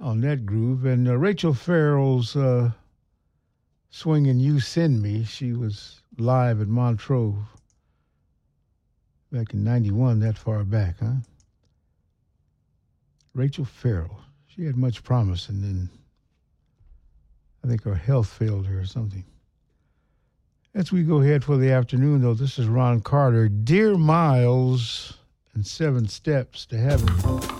on that groove. And Rachel Farrell's Swinging You Send Me, she was live at Montreux back in 91, that far back, huh? Rachel Farrell. She had much promise, and then I think her health failed her or something. As we go ahead for the afternoon, though, this is Ron Carter. Dear Miles and 7 Steps to Heaven.